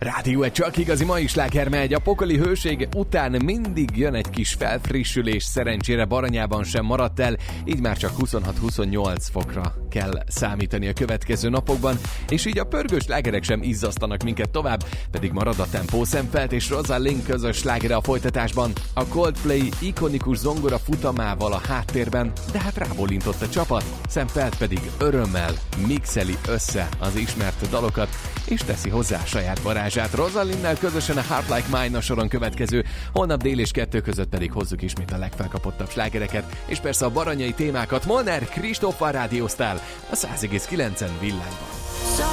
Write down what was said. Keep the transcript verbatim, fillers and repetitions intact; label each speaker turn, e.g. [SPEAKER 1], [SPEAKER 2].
[SPEAKER 1] Rádió egy csak igazi mai sláger megy. A pokoli hőség után mindig jön egy kis felfrissülés, szerencsére Baranyában sem maradt el, így már csak huszonhat-huszonnyolc fokra kell számítani a következő napokban, és így a pörgős slágerek sem izzasztanak minket tovább, pedig marad a tempó. Sam Feldt és Rosalind közös slágere a folytatásban, a Coldplay ikonikus zongora futamával a háttérben, de hát rábólintott a csapat, Sam Feldt pedig örömmel mixeli össze az ismert dalokat, és teszi hozzá a saját varázsát. Rosalinddel közösen a Heart Like Mine a soron következő, holnap dél és kettő között pedig hozzuk ismét a legfelkapottabb slágereket, és persze a baranyai témákat. Molnár Kristóffal rádióztál a száz egész kilencen Villányban.